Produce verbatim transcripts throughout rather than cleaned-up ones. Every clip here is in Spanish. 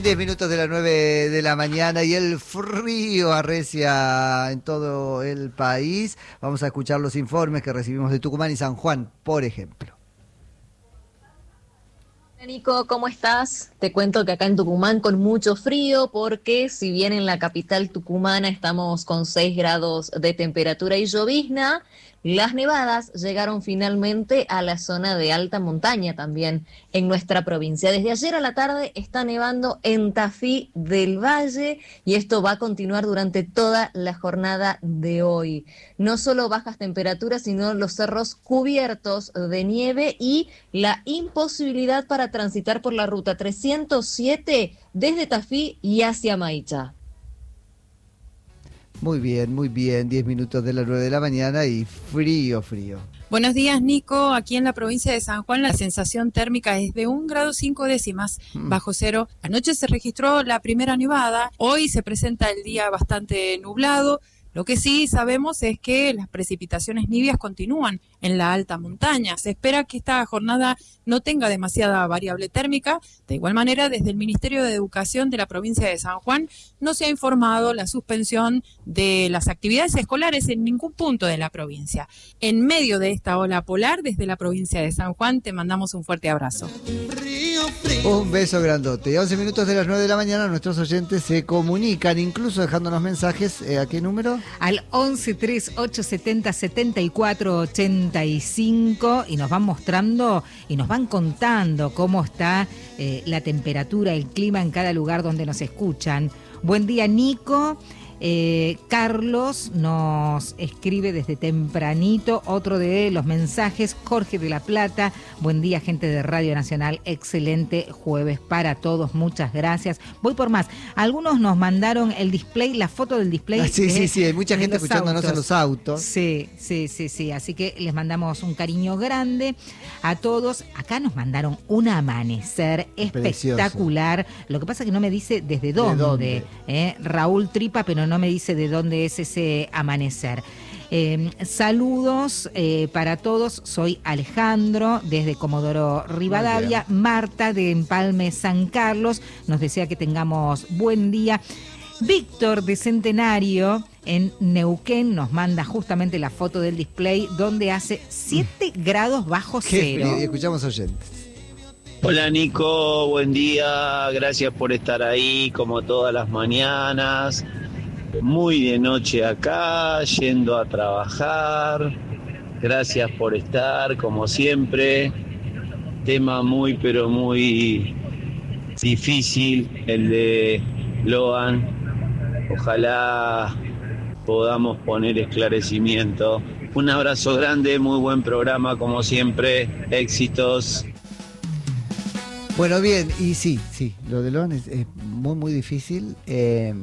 Diez minutos de las nueve de la mañana y el frío arrecia en todo el país. Vamos a escuchar los informes que recibimos de Tucumán y San Juan, por ejemplo. Nico, ¿cómo estás? Te cuento que acá en Tucumán con mucho frío porque si bien en la capital tucumana estamos con seis grados de temperatura y llovizna, las nevadas llegaron finalmente a la zona de alta montaña también en nuestra provincia. Desde ayer a la tarde está nevando en Tafí del Valle y esto va a continuar durante toda la jornada de hoy. No solo bajas temperaturas, sino los cerros cubiertos de nieve y la imposibilidad para transitar por la ruta trescientos siete desde Tafí y hacia Maicha. Muy bien, muy bien, diez minutos de las nueve de la mañana y frío, frío. Buenos días, Nico. Aquí en la provincia de San Juan la sensación térmica es de un grado cinco décimas mm. bajo cero. Anoche se registró la primera nevada, hoy se presenta el día bastante nublado. Lo que sí sabemos es que las precipitaciones nivias continúan en la alta montaña. Se espera que esta jornada no tenga demasiada variable térmica. De igual manera, desde el Ministerio de Educación de la provincia de San Juan no se ha informado la suspensión de las actividades escolares en ningún punto de la provincia. En medio de esta ola polar, desde la provincia de San Juan, te mandamos un fuerte abrazo. Un beso grandote. once minutos de las nueve de la mañana, nuestros oyentes se comunican, incluso dejándonos mensajes. Eh, ¿A qué número? Al once tres ocho setenta setenta y cuatro ochenta y cinco y nos van mostrando y nos van contando cómo está eh, la temperatura, el clima en cada lugar donde nos escuchan. Buen día, Nico. Eh, Carlos nos escribe desde tempranito, otro de los mensajes, Jorge de la Plata, buen día gente de Radio Nacional, excelente jueves para todos, muchas gracias. Voy por más, algunos nos mandaron el display, la foto del display. Ah, sí, de, sí, sí, hay mucha gente escuchándonos en los autos. Sí, sí, sí, sí, así que les mandamos un cariño grande a todos. Acá nos mandaron un amanecer espectacular, precioso. Lo que pasa es que no me dice desde dónde, ¿De dónde? Eh, Raúl Tripa, pero no me dice de dónde es ese amanecer. Eh, saludos eh, para todos, soy Alejandro desde Comodoro Rivadavia, Marta de Empalme San Carlos, nos desea que tengamos buen día. Víctor de Centenario en Neuquén nos manda justamente la foto del display donde hace siete mm. grados bajo cero. Qué escuchamos oyentes. Hola Nico, buen día, gracias por estar ahí como todas las mañanas. Muy de noche acá, yendo a trabajar. Gracias por estar, como siempre. Tema muy, pero muy difícil, el de Loan. Ojalá podamos poner esclarecimiento. Un abrazo grande, muy buen programa, como siempre. Éxitos. Bueno, bien, y sí, sí, lo de Loan es, es muy, muy difícil. Eh,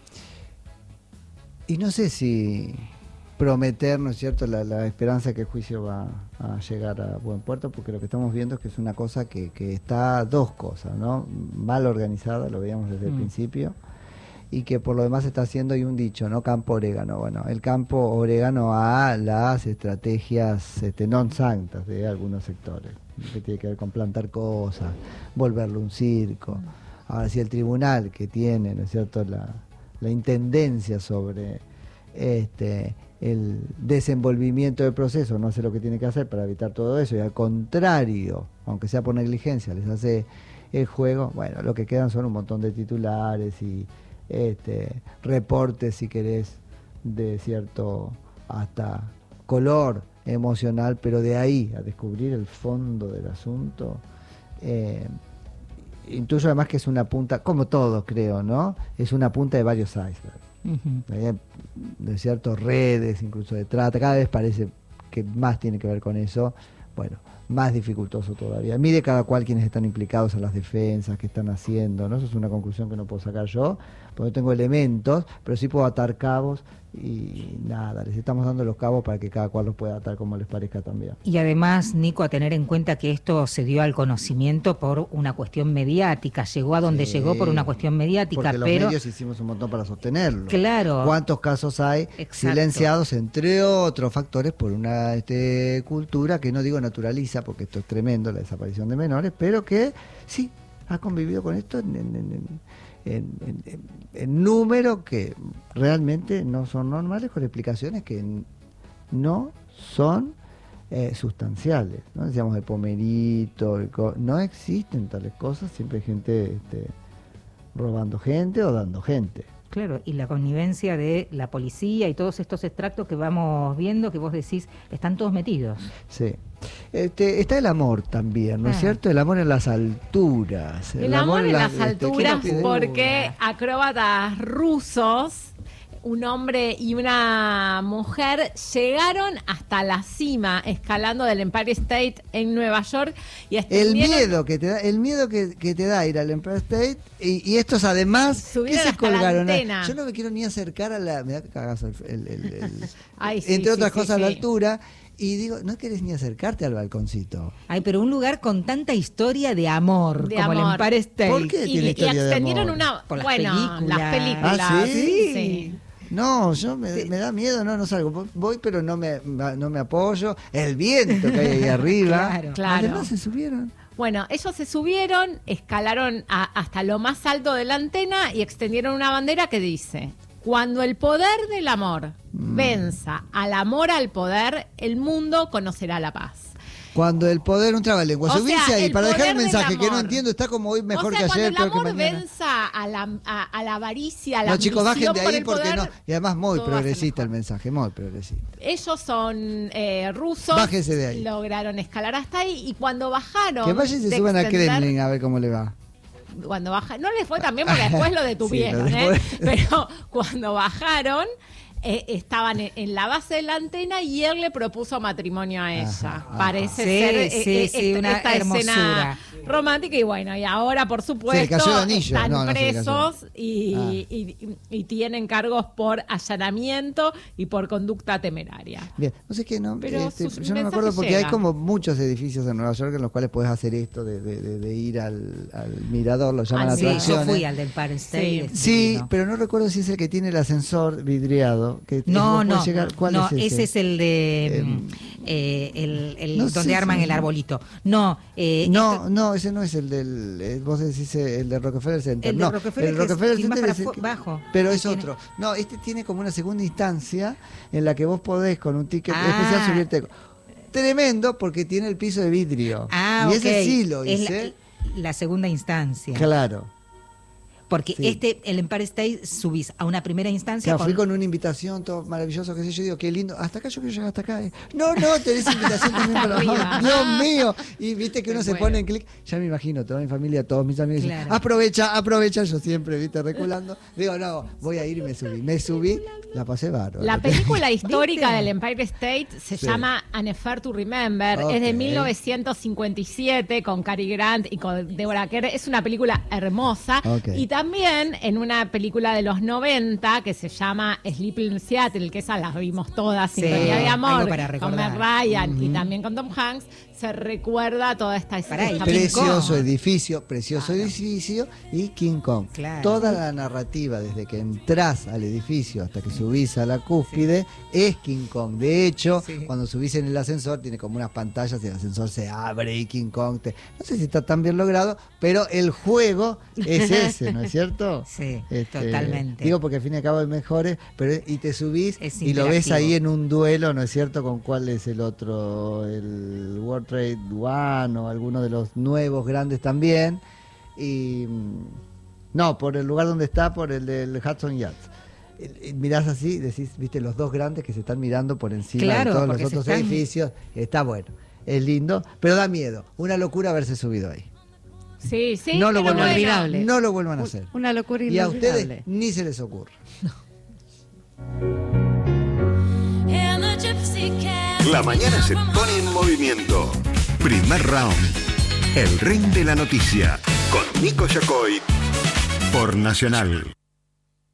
Y no sé si prometer, ¿no es cierto?, la, la esperanza que el juicio va a llegar a buen puerto, porque lo que estamos viendo es que es una cosa que, que está dos cosas, ¿no? Mal organizada, lo veíamos desde mm. el principio, y que por lo demás se está haciendo, hay un dicho, ¿no? Campo orégano. Bueno, el campo orégano a las estrategias este, non santas de algunos sectores, que tiene que ver con plantar cosas, volverlo un circo. Ahora, si el tribunal que tiene, ¿no es cierto?, la la intendencia sobre este el desenvolvimiento del proceso, no hace lo que tiene que hacer para evitar todo eso, y al contrario, aunque sea por negligencia, les hace el juego, bueno, lo que quedan son un montón de titulares y este reportes, si querés, de cierto hasta color emocional, pero de ahí a descubrir el fondo del asunto, eh, intuyo además que es una punta, como todo creo, ¿no? Es una punta de varios icebergs. Uh-huh. De ciertas redes, incluso de trata, cada vez parece que más tiene que ver con eso. Bueno, más dificultoso todavía. Mire cada cual quienes están implicados en las defensas, que están haciendo, ¿no? Eso es una conclusión que no puedo sacar yo, porque no tengo elementos, pero sí puedo atar cabos y nada, les estamos dando los cabos para que cada cual los pueda atar como les parezca también. Y además, Nico, a tener en cuenta que esto se dio al conocimiento por una cuestión mediática, llegó a donde sí, llegó por una cuestión mediática, porque los pero medios hicimos un montón para sostenerlo. Claro. ¿Cuántos casos hay Exacto. silenciados, entre otros factores, por una este, cultura que no digo naturaliza, porque esto es tremendo, la desaparición de menores, pero que sí, ha convivido con esto en, en, en, en, en, en números que realmente no son normales, con explicaciones que no son eh, sustanciales, ¿no? Decíamos el pomerito, el co- no existen tales cosas, siempre hay gente este, robando gente o dando gente. Claro, y la connivencia de la policía y todos estos extractos que vamos viendo, que vos decís, están todos metidos. Sí. Este, está el amor también, ¿no es ah. cierto? El amor en las alturas. El, el amor, amor en las, las este, alturas porque acróbatas rusos, un hombre y una mujer, llegaron hasta la cima escalando del Empire State en Nueva York y el miedo que te da, el miedo que, que te da ir al Empire State y, y estos además que se colgaron. Yo no me quiero ni acercar a la, me da cagazo el, el, el, el Ay, sí, entre sí, otras sí, cosas sí. a la altura. Y digo, no querés ni acercarte al balconcito. Ay, pero un lugar con tanta historia de amor, de como amor. el Empire State. ¿Por qué y, tiene y historia extendieron de amor? una, Por las bueno, películas. las películas. ¿Ah, sí? sí? sí. No, yo me, me da miedo, no, no salgo. Voy, pero no me, no me apoyo. El viento que hay ahí arriba. Claro, claro. Además se subieron. Bueno, ellos se subieron, escalaron a, hasta lo más alto de la antena y extendieron una bandera que dice: cuando el poder del amor mm. venza al amor al poder, el mundo conocerá la paz. Cuando el poder, un trabalengua, O subirse sea, ahí el para dejar el poder mensaje del que no amor. entiendo, está como hoy mejor o sea, que ayer, cuando el peor que amor mañana. venza a la, a, a la avaricia, a la No, chicos, bajen de ambición por ahí el porque poder, no. Y además muy todo va a ser progresista el mejor. mensaje, muy progresista. Ellos son eh, rusos. Bájese de ahí. Lograron escalar hasta ahí y cuando bajaron. Que vayan y se de suban a extender- Kremlin a ver cómo le va. Cuando baja, no les fue tan bien porque después lo detuvieron, Sí, lo ¿eh? después- Pero cuando bajaron, eh, estaban en, en la base de la antena y él le propuso matrimonio a ella. Ajá, ajá. Parece Sí, ser eh, sí, eh, sí, esta, una esta hermosura. escena romántica y bueno, y ahora por supuesto Se le cayó el anillo. están No, no se le cayó. presos y, Ah. y, y tienen cargos por allanamiento y por conducta temeraria. Bien, no sé qué, no, Pero este, sus yo no me acuerdo mensajes porque llegan. hay como muchos edificios en Nueva York en los cuales puedes hacer esto de, de, de, de ir al, al mirador, lo llaman Ah, sí, Sí, yo atracciones. fui al del Empire State. es Sí, divino. pero no recuerdo si es el que tiene el ascensor vidriado. Que No, vos podés no, llegar- ¿Cuál no, es ese? ese es el de Eh, mm, eh, el, el no donde sé arman si- el arbolito. No, eh, No, esto- no, ese no es el del. eh, vos decís eh, el de Rockefeller Center. El de no, Rockefeller el que es- Rockefeller que es más Center para es el fu- que- bajo. Pero es Tiene- otro. No, este tiene como una segunda instancia en la que vos podés con un ticket Ah. especial subirte. Tremendo porque tiene el piso de vidrio. Ah, y ok. ese sí lo Es hice. la, la segunda instancia. Claro. Porque Sí. este, el Empire State, subís a una primera instancia. Claro, con- fui con una invitación, todo maravilloso, qué sé yo, digo, qué lindo. Hasta acá yo quiero llegar hasta acá. eh. No, no, tenés invitación también para Arriba. abajo. Dios mío. Y viste que Qué uno se bueno. pone en clic. Ya me imagino, toda mi familia, todos mis amigos dicen, Claro. aprovecha, aprovecha. Yo siempre, viste, reculando. Digo, no, voy a ir y me subí. Me subí, la pasé bárbaro. La película histórica ¿Viste? del Empire State se Sí. llama An Affair to Remember. Ok. Es de mil novecientos cincuenta y siete con Cary Grant y con Deborah Kerr. Es una película hermosa. Ok. Y también en una película de los noventa que se llama Sleeping in Seattle, que esas las vimos todas, Sí, Sintonía de algo Amor, para con recordar. Meg Ryan y también con Tom Hanks, se recuerda toda esta Pará, y esta King Precioso Kong. edificio, precioso Claro. edificio y King Kong. Claro. Toda la narrativa desde que entras al edificio hasta que subís a la cúspide es King Kong. De hecho, Sí. cuando subís en el ascensor tiene como unas pantallas y el ascensor se abre y King Kong te... No sé si está tan bien logrado, pero el juego es ese, ¿no es cierto? Sí, Este, totalmente. Digo porque al fin y al cabo es mejor, pero y te subís Es y lo ves interactivo. ahí en un duelo, ¿no es cierto? Con cuál es el otro, el World Trade One o alguno de los nuevos grandes también. Y mm, no, por el lugar donde está, por el del Hudson Yards. Eh, eh, Mirás así, decís, viste, los dos grandes que se están mirando por encima Claro, de todos los porque se otros están- edificios. Está bueno, es lindo, pero da miedo. Una locura haberse subido ahí. Sí, sí, no, lo pero vuelvan, bueno. a, no lo vuelvan a hacer. Una locura Y a inolvidable. ustedes ni se les ocurra. La mañana se pone en movimiento. Primer round. El ring de la noticia. Con Nico Yacoy. Por Nacional.